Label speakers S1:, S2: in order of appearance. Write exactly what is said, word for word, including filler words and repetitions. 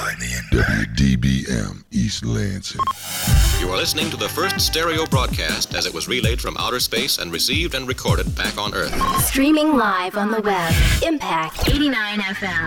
S1: behind the internet. W D B M East Lansing.
S2: You are listening to the first stereo broadcast as it was relayed from outer space and received and recorded back on Earth.
S3: Streaming live on the web. Impact eighty-nine F M.